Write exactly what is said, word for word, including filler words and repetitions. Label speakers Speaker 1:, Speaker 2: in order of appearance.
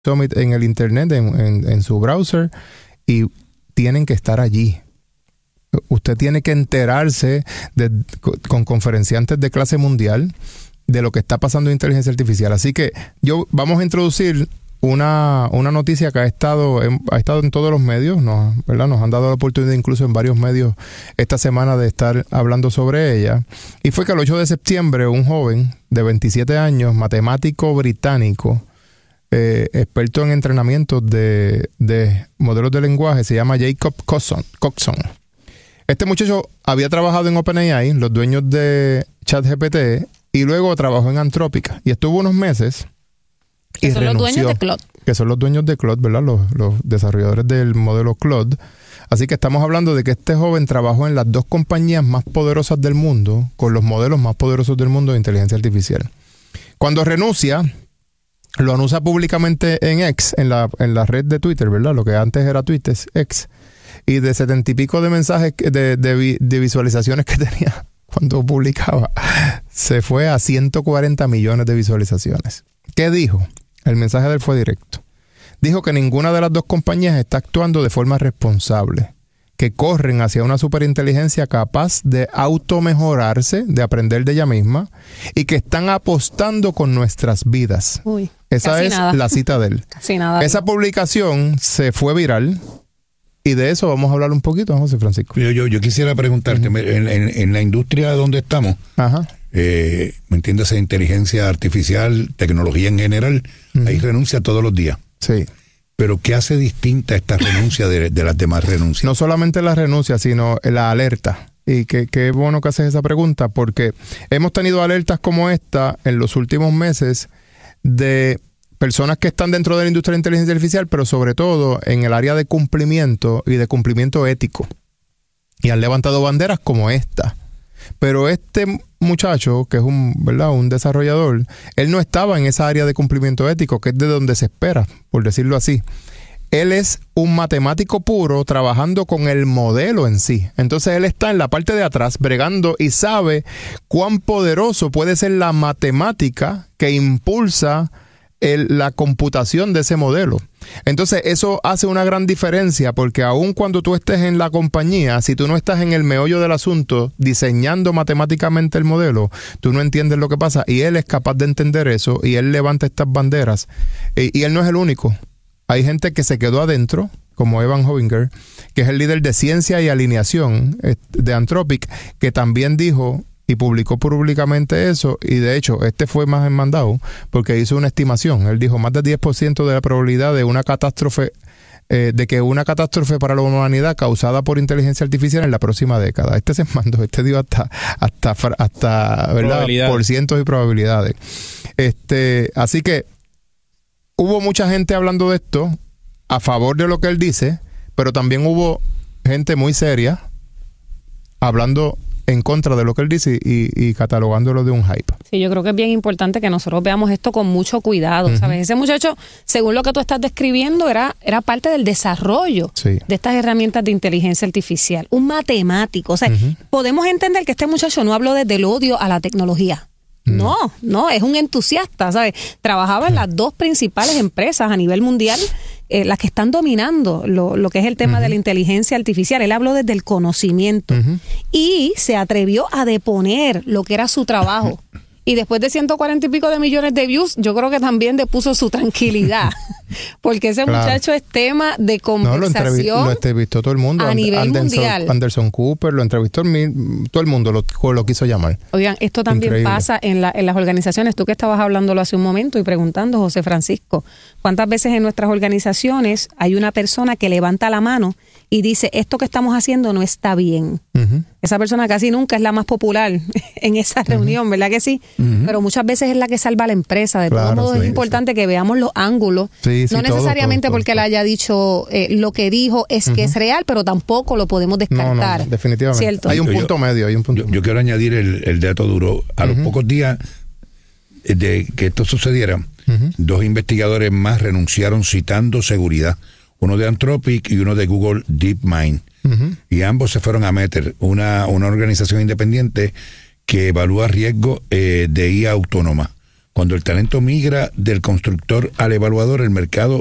Speaker 1: Summit en el internet, en, en, en su browser, y tienen que estar allí. Usted tiene que enterarse de, con conferenciantes de clase mundial de lo que está pasando en inteligencia artificial. Así que yo vamos a introducir una, una noticia que ha estado en, ha estado en todos los medios, ¿no? ¿Verdad? Nos han dado la oportunidad incluso en varios medios esta semana de estar hablando sobre ella. Y fue que el ocho de septiembre un joven de veintisiete años, matemático británico, eh, experto en entrenamiento de, de modelos de lenguaje, se llama Jacob Coxon. Coxon. Este muchacho había trabajado en OpenAI, los dueños de ChatGPT, y luego trabajó en Anthropic. Y estuvo unos meses y
Speaker 2: que son
Speaker 1: renunció,
Speaker 2: los dueños de Claude.
Speaker 1: Que son los dueños de Claude, ¿verdad? Los, los desarrolladores del modelo Claude. Así que estamos hablando de que este joven trabajó en las dos compañías más poderosas del mundo, con los modelos más poderosos del mundo de inteligencia artificial. Cuando renuncia, lo anuncia públicamente en X, en la, en la red de Twitter, ¿verdad? Lo que antes era Twitter, X. Y de setenta y pico de mensajes, de, de, de visualizaciones que tenía cuando publicaba, se fue a ciento cuarenta millones de visualizaciones. ¿Qué dijo? El mensaje de él fue directo. Dijo que ninguna de las dos compañías está actuando de forma responsable, que corren hacia una superinteligencia capaz de automejorarse, de aprender de ella misma, y que están apostando con nuestras vidas.
Speaker 2: Uy,
Speaker 1: Esa es nada. La cita de él.
Speaker 2: Casi nada.
Speaker 1: Esa publicación se fue viral. Y de eso vamos a hablar un poquito, José Francisco.
Speaker 3: Yo, yo, yo quisiera preguntarte, uh-huh. en, en, en la industria donde estamos,
Speaker 1: Ajá.
Speaker 3: Eh, ¿me entiendes? Inteligencia artificial, tecnología en general, uh-huh. hay renuncia todos los días.
Speaker 1: Sí.
Speaker 3: Pero ¿qué hace distinta esta renuncia de, de las demás renuncias?
Speaker 1: No solamente la renuncia, sino la alerta. Y qué que bueno que haces esa pregunta, porque hemos tenido alertas como esta en los últimos meses de personas que están dentro de la industria de inteligencia artificial, pero sobre todo en el área de cumplimiento y de cumplimiento ético. Y han levantado banderas como esta. Pero este muchacho, que es un, ¿verdad? un desarrollador, él no estaba en esa área de cumplimiento ético, que es de donde se espera, por decirlo así. Él es un matemático puro trabajando con el modelo en sí. Entonces él está en la parte de atrás bregando y sabe cuán poderoso puede ser la matemática que impulsa El, la computación de ese modelo. Entonces eso hace una gran diferencia, porque aun cuando tú estés en la compañía, si tú no estás en el meollo del asunto diseñando matemáticamente el modelo, tú no entiendes lo que pasa, y él es capaz de entender eso, y él levanta estas banderas, y, y él no es el único. Hay gente que se quedó adentro, como Evan Hovinger, que es el líder de ciencia y alineación de Anthropic, que también dijo y publicó públicamente eso, y de hecho este fue más enmandado porque hizo una estimación. Él dijo más del diez por ciento de la probabilidad de una catástrofe, eh, de que una catástrofe para la humanidad causada por inteligencia artificial en la próxima década. Este se mandó, este dio hasta hasta hasta ¿verdad? Por cientos y probabilidades. Este, así que hubo mucha gente hablando de esto a favor de lo que él dice, pero también hubo gente muy seria hablando en contra de lo que él dice y, y catalogándolo de un hype.
Speaker 2: Sí, yo creo que es bien importante que nosotros veamos esto con mucho cuidado, uh-huh. ¿sabes? Ese muchacho, según lo que tú estás describiendo, era, era parte del desarrollo sí. de estas herramientas de inteligencia artificial. Un matemático. O sea, uh-huh. podemos entender que este muchacho no habló desde el odio a la tecnología. No, no, es un entusiasta, ¿sabes? Trabajaba en las dos principales empresas a nivel mundial, eh, las que están dominando lo, lo que es el tema uh-huh. de la inteligencia artificial. Él habló desde el conocimiento uh-huh. y se atrevió a deponer lo que era su trabajo. Y después de ciento cuarenta y pico de millones de views, yo creo que también depuso su tranquilidad. Porque ese claro. muchacho es tema de conversación.
Speaker 1: No, lo, lo entrevistó todo el mundo.
Speaker 2: A nivel
Speaker 1: Anderson,
Speaker 2: mundial.
Speaker 1: Anderson Cooper lo entrevistó, todo el mundo lo, lo quiso llamar.
Speaker 2: Oigan, esto también Increíble. pasa en, la, en las organizaciones. Tú que estabas hablándolo hace un momento y preguntando, José Francisco, ¿cuántas veces en nuestras organizaciones hay una persona que levanta la mano y dice, esto que estamos haciendo no está bien? Uh-huh. Esa persona casi nunca es la más popular en esa reunión, uh-huh. ¿verdad que sí? Uh-huh. Pero muchas veces es la que salva a la empresa. De claro, todos modos sí, es importante sí. que veamos los ángulos. Sí, sí, no necesariamente todo, todo, porque todo. él haya dicho eh, lo que dijo es uh-huh. que es real, pero tampoco lo podemos descartar.
Speaker 1: No, no, definitivamente.
Speaker 2: ¿Cierto?
Speaker 1: Hay un punto yo, medio, hay un punto
Speaker 3: yo, yo quiero añadir el, el dato duro. A uh-huh. los pocos días de que esto sucediera, uh-huh. dos investigadores más renunciaron citando seguridad. Uno de Anthropic y uno de Google DeepMind. Uh-huh. Y ambos se fueron a Meter, una, una organización independiente que evalúa riesgo eh, de I A autónoma. Cuando el talento migra del constructor al evaluador, el mercado